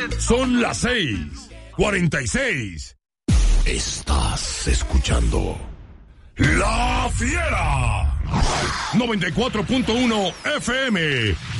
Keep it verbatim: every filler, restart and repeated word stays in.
Son las seis, cuarenta y seis. Estás escuchando La Fiera. noventa y cuatro punto uno F M.